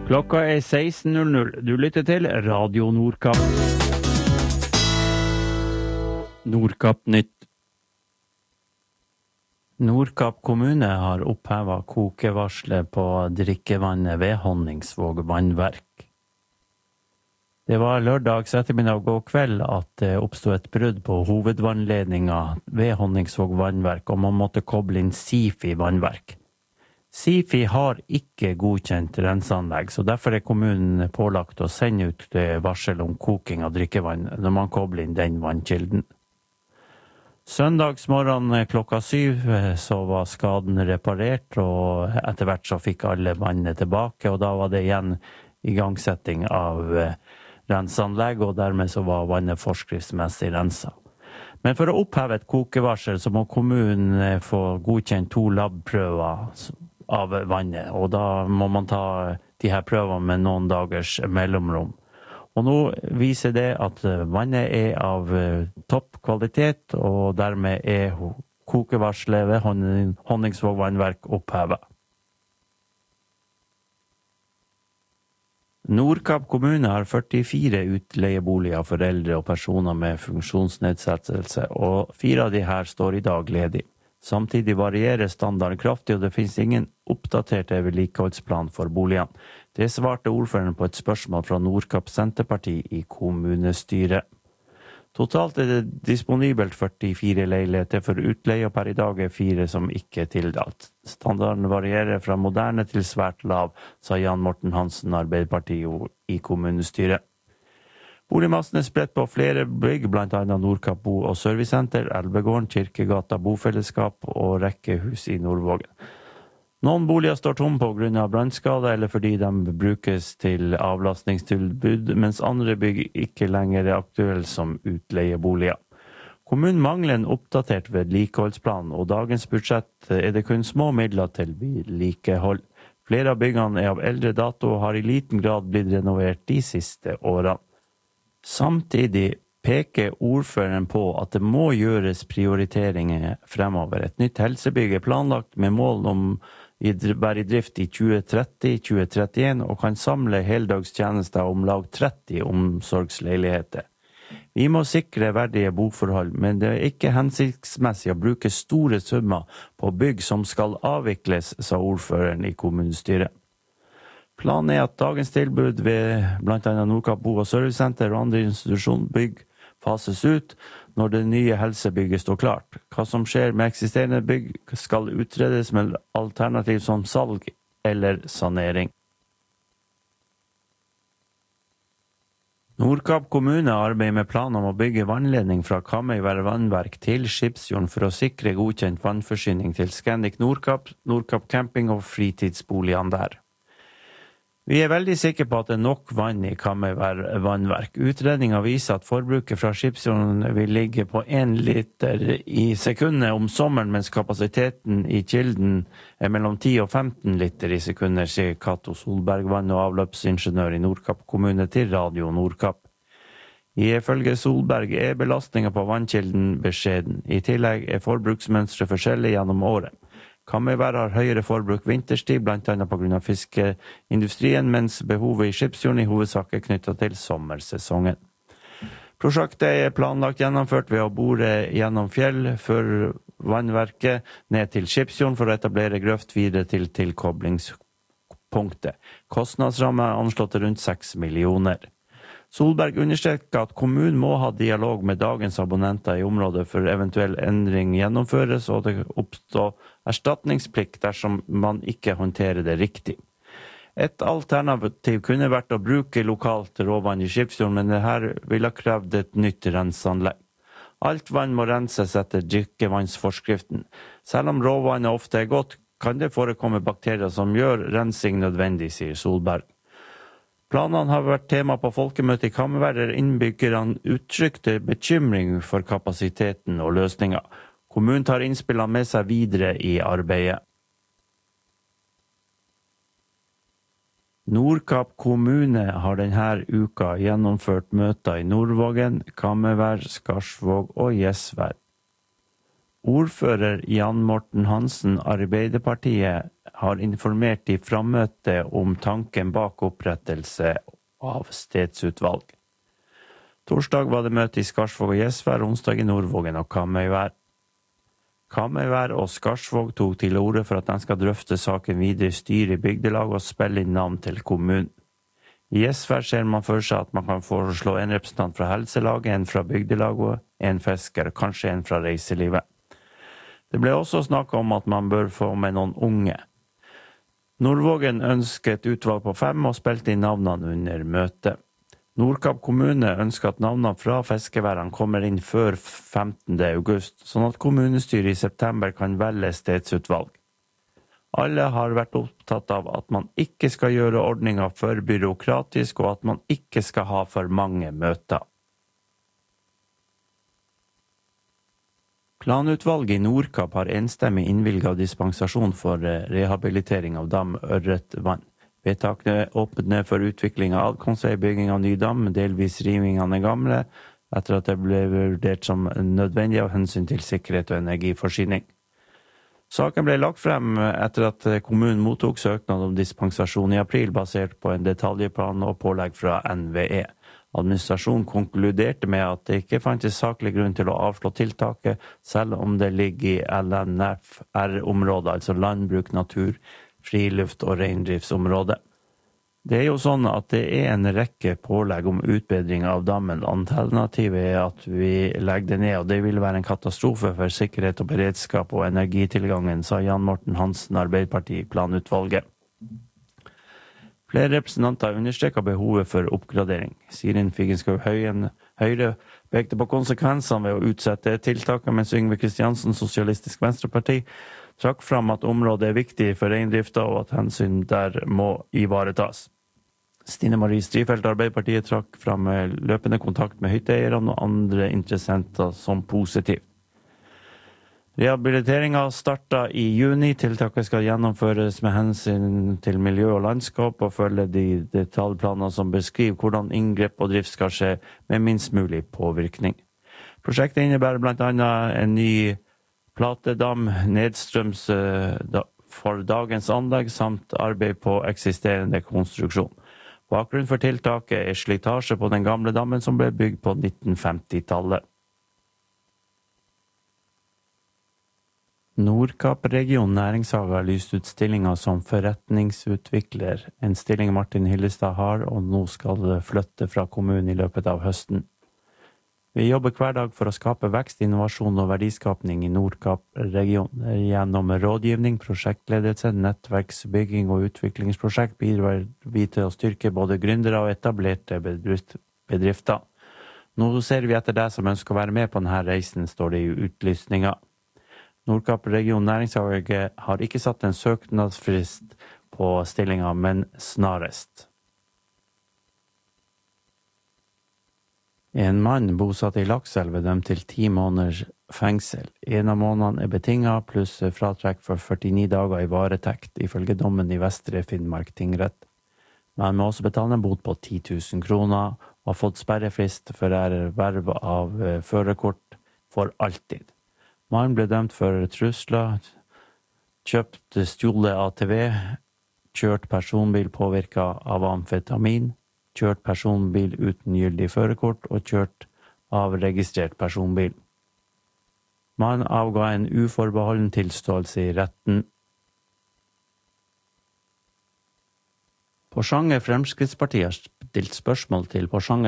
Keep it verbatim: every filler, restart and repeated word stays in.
Klokka er seksten null null. Du lytter til Radio Nordkapp. Nordkapp Nytt. Nordkapp kommune har opphevet kokevarslet på drikkevannet ved Honningsvåg vannverk. Det var lørdags ettermiddag og kveld at det oppstod et brudd på hovedvannledningen ved Honningsvåg vannverk, og man måtte koble inn Sifi vannverk. Sifi har ikke godkjent renseanlegg, så derfor er kommunen pålagt å sende ut varsel om koking av drikkevann når man kobler inn den vannkilden. Søndagsmorgen klokka syv så var skaden reparert, og etter hvert så fikk alle vannet tilbake, og da var det igjen igangsetting av renseanlegg, og dermed så var vannet forskriftsmessig renset. Men for å oppheve et kokevarsel så må kommunen få godkjent to labprøver av vannet, og da må man ta de her prøvene med noen dagers mellomrom. Og nå viser det at vannet er av topp kvalitet, og dermed er kokevarselet ved Honningsvåg vannverk opphevet. Nordkapp kommune har førtifire utleieboliger for eldre og personer med funksjonsnedsettelse, og fire av de her står i dag ledig. Samtidig varierer standarden kraftig, og det finnes ingen oppdaterte vedlikeholdsplan for boligene. Det svarte ordføreren på et spørsmål fra Nordkapp Senterparti i kommunestyret. Totalt er det disponibelt førtifire leiligheter for utleie, og per i dag er fire som ikke er tildatt. Standarden varierer fra moderne til svært lav, sa Jan Morten Hansen, Arbeiderpartiet i kommunestyret. Boligmassen er spredt på flere bygg, blant annet Nordkapp Bo- og Servicesenter, Elvegården, Kirkegata, Bofellesskap og rekkehus i Nordvågen. Noen boliger står tom på grunn av brannskade eller fordi de brukes til avlastningstilbud, mens andre bygg ikke lenger er aktuelle som utleieboliger. Kommunen mangler en oppdatert vedlikeholdsplan, og dagens budsjett er det kun små midler til vedlikehold. Flere av byggene er av eldre dato og har i liten grad blitt renovert de siste årene. Samtidig peker ordføreren på at det må gjøres prioriteringer fremover. Et nytt helsebygg er planlagt med mål om å være i drift i tjue tretti til tjue trettien og kan samle heldagstjenester om lag tretti omsorgsleiligheter. Vi må sikre verdige boforhold, men det er ikke hensiktsmessig å bruke store summer på bygg som skal avvikles, sa ordføreren i kommunestyret. Planen er at dagens tilbud ved blant annet Nordkapp Bo- og Servicesenter og andre institusjonsbygg fases ut når det nye helsebygget står klart. Hva som skjer med eksisterende bygg skal utredes med alternativ som salg eller sanering. Nordkapp kommune arbeider med plan om å bygge vannledning fra Kamøyvær vannverk til Skipsfjorden for å sikre godkjent vannforsyning til Scandic Nordkapp, Nordkapp camping og fritidsboligene der. Vi er veldig sikre på at det er nok vann i Kamøyvær vannverk. Utredningen viser at forbruket fra Skipsfjorden vil ligge på én liter i sekundet om sommeren, mens kapasiteten i kilden er mellom ti og femten liter i sekunder, sier Cato Solberg, vann- og avløpsingeniør i Nordkapp kommune til Radio Nordkapp. Ifølge Solberg er belastningen på vannkilden beskjeden. I tillegg er forbruksmønstret forskjellig gjennom året. Kamøyvær har høyere forbruk vinterstid, blant annet på grunn av fiskeindustrien, mens behovet i Skipsfjorden i hovedsak er knyttet til sommersesongen. Prosjektet er planlagt gjennomført ved å bore gjennom fjell før vannverket ned til Skipsfjorden for å etablere grøft videre til tilkoblingspunktet. Kostnadsrammen er anslått til rundt seks millioner. Solberg understreker at kommunen må ha dialog med dagens abonnenter i området for eventuell endring gjennomføres, og det oppstår erstatningsplikt dersom man ikke håndterer det riktig. Et alternativ kunne vært å bruke lokalt råvann i Skipsfjorden, men det her vil ha krevd et nytt renseanlegg. Alt vann må renses etter drikkevannsforskriften. Selv om råvannet ofte er godt, kan det forekomme bakterier som gjør rensing nødvendig, sier Solberg. Planene har vært tema på folkemøtet i Kamøyvær, der innbyggerne uttrykte bekymring for kapasiteten og løsninger. Kommunen tar innspillene med seg videre i arbeidet. Nordkapp kommune har denne uka gjennomført møter i Nordvågen, Kamøyvær, Skarsvåg og Gjesvær. Ordfører Jan Morten Hansen, Arbeiderpartiet, har informert i frammøte om tanken bak opprettelse av stedsutvalg. Torsdag var det møte i Skarsvåg og Gjesvær, onsdag i Nordvågen og Kamøyvær. Kamøyvær og Skarsvåg tok til orde for at de skal drøfte saken videre i styret i bygdelag og spille inn navn til kommunen. I Gjesvær ser man for seg at man kan foreslå en representant fra helselaget, en fra bygdelaget, en fisker, kanskje en fra reiselivet. Det ble også snakket om at man bør få med noen unge. Nordvågen ønsket et utvalg på fem og spilte inn navnene under møtet. Nordkapp kommune ønsker at navnene fra fiskeværene kommer inn før femtende august, sånn at kommunestyret i september kan velge stedsutvalg. Alle har vært opptatt av at man ikke skal gjøre ordningen for byråkratisk, og at man ikke skal ha for mange møter. Planutvalget i Nordkapp har enstemmig innvilget dispensasjon for rehabilitering av dam Ørretvann. Vedtakene åpner for utvikling av adkomstvei, bygging av ny dam, delvis riving av den gamle, etter at det ble vurdert som nødvendig av hensyn til sikkerhet og energiforsyning. Saken ble lagt frem etter at kommunen mottok søknad om dispensasjon i april, basert på en detaljplan og pålegg fra N V E. Administrasjonen konkluderte med at det ikke fantes saklig grunn til å avslå tiltaket, selv om det ligger i L N F R-området, altså landbruk, natur, friluft og reindriftsområdet. Det er jo sånn at det er en rekke pålegg om utbedring av dammen. Alternativet er at vi legger det ned, og det vil være en katastrofe for sikkerhet og beredskap og energitilgangen, sa Jan Morten Hansen, Arbeiderpartiet, i planutvalget. Flere representanter understreker behovet for oppgradering. Sirin Figenschou Høyen, Høyre, pekte på konsekvensene ved å utsette tiltaket, mens Yngve Kristiansen, Sosialistisk Venstreparti, trakk fram at området er viktig for reindrifta og at hensyn der må ivaretas. Stine Marie Strifeldt, Arbeiderpartiet, trakk fram løpende kontakt med hytteeierne og andre interessenter som positivt. Rehabiliteringen startet i juni. Tiltaket skal gjennomføres med hensyn til miljø og landskap og følge de detaljplaner som beskriver hvordan inngrep og drift skal skje med minst mulig påvirkning. Prosjektet innebærer blant annet en ny platedam nedstrøms for dagens anlegg, samt arbeid på eksisterende konstruksjon. Bakgrunnen for tiltaket er slitasje på den gamle dammen som ble bygd på nitten femti-tallet. Nordkapp-region næringshage har lyst ut stillinger som forretningsutvikler, en stilling Martin Hillestad har, og nå skal flytte fra kommunen i løpet av høsten. Vi jobber hver dag for å skape vekst, innovasjon og verdiskapning i Nordkapp-regionen. Gjennom rådgivning, prosjektledelse, nettverksbygging og utviklingsprosjekt bidrar vi til å styrke både gründere og etablerte bedrifter. Nå ser vi etter deg som ønsker å være med på denne reisen, står det i utlysninga. Nordkapp-region næringshage har ikke satt en søknadsfrist på stillinga, men snarest. En mann bosatt i Lakselv er dømt til ti måneders fengsel. En av månedene er betinget, pluss fratrekk for førtini dager i varetekt, ifølge dommen i Vestre Finnmark tingrett. Man må også betale en bot på ti tusen kroner, og har fått sperrefrist for erverv av førerkort for alltid. Mannen ble dømt for trusler, kjøpt stjålet A T V, kjørt personbil påvirket av amfetamin, kjørt personbil uten gyldig førerkort og kjørt av registrert personbil. Mannen avga en uforbeholden tilståelse i retten. Porsanger Fremskrittspartiet har stilt spørsmål til Porsanger